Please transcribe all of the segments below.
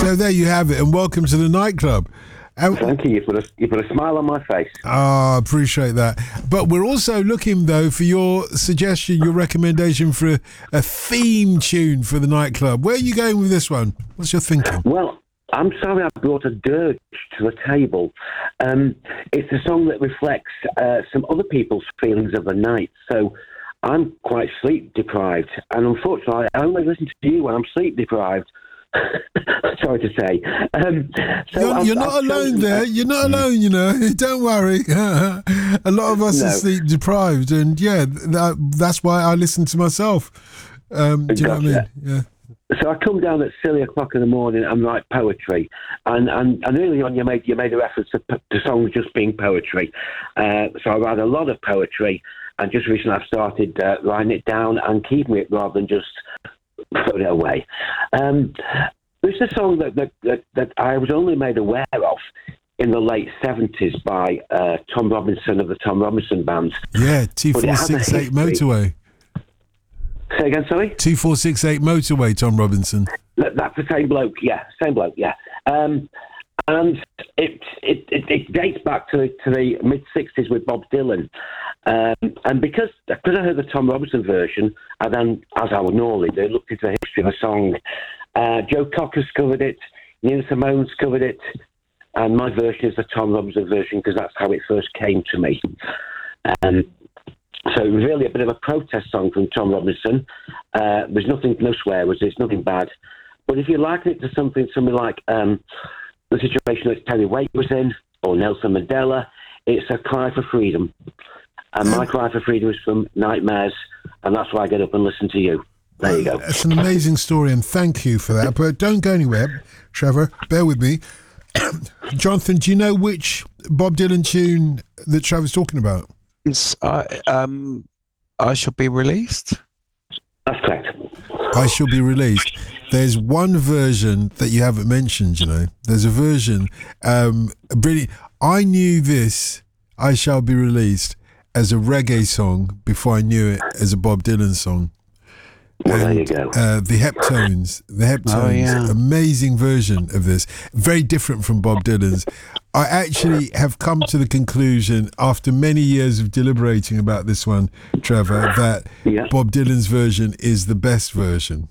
So there you have it, and welcome to the nightclub. Thank you. You put a smile on my face. I appreciate that. But we're also looking, though, for your suggestion, your recommendation for a theme tune for the nightclub. Where are you going with this one? What's your thinking? Well, I'm sorry I brought a dirge to the table. It's a song that reflects some other people's feelings of the night. So I'm quite sleep deprived, and unfortunately, I only listen to you when I'm sleep deprived. Sorry to say. You're not alone there. You're not alone, you know. Don't worry. A lot of us are sleep deprived, and that's why I listen to myself. Do you know what I mean? Yeah. So I come down at silly o'clock in the morning and write poetry, and early on you made a reference to the song just being poetry. So I write a lot of poetry, and just recently I've started writing it down and keeping it rather than just throw it away. This is a song that I was only made aware of in the late 70s by Tom Robinson of the Tom Robinson Band. Yeah, 2468 Motorway. Say again, sorry? 2468 Motorway, Tom Robinson. That's the same bloke, yeah. And it dates back to the mid-60s with Bob Dylan. And because I heard the Tom Robinson version, I then, as I would normally do, looked into the history of the song. Joe Cocker's covered it, Nina Simone's covered it, and my version is the Tom Robinson version because that's how it first came to me. So it was really a bit of a protest song from Tom Robinson. There's no swear words, there's nothing bad. But if you liken it to something like the situation that Terry Waite was in, or Nelson Mandela, it's a cry for freedom. And my cry for freedom is from Nightmares, and that's why I get up and listen to you. There you go. It's an amazing story, and thank you for that. But don't go anywhere, Trevor. Bear with me. Jonathan, do you know which Bob Dylan tune that Trevor's talking about? I Shall Be Released. That's correct. I Shall Be Released. There's one version that you haven't mentioned, you know. There's a version. Brilliant. I knew this, I Shall Be Released, as a reggae song before I knew it as a Bob Dylan song. Well, there you go. The Heptones, amazing version of this. Very different from Bob Dylan's. I actually have come to the conclusion, after many years of deliberating about this one, Trevor, that Bob Dylan's version is the best version.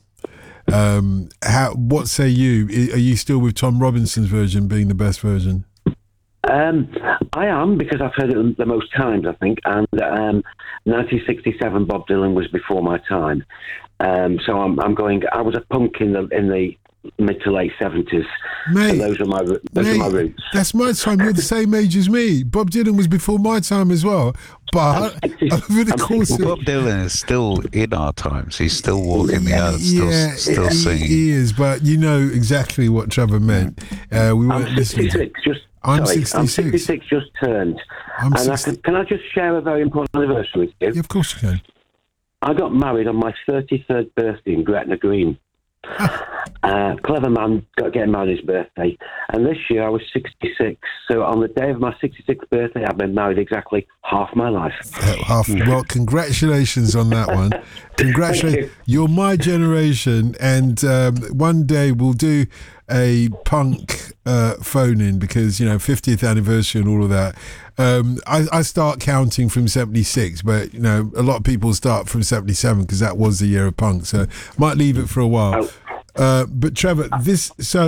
What say you? Are you still with Tom Robinson's version being the best version? I am, because I've heard it the most times, I think, and 1967 Bob Dylan was before my time. So I'm going. I was a punk in the mid to late 70s. Mate, so those are my roots. That's my time. You're the same age as me. Bob Dylan was before my time as well. But over the course of... Bob Dylan is still in our times. He's still walking the earth, still singing. He is, but you know exactly what Trevor meant. We weren't listening to... I'm 66. I'm 66, just turned. Can I just share a very important anniversary with you? Yeah, of course you can. I got married on my 33rd birthday in Gretna Green. Clever man, got getting married on his birthday. And this year I was 66. So on the day of my 66th birthday, I've been married exactly half my life. Well, congratulations on that one. Congratulations. You're my generation, and one day we'll do a punk phone-in because, 50th anniversary and all of that. I start counting from 76, but, a lot of people start from 77 because that was the year of punk. So might leave it for a while. But Trevor,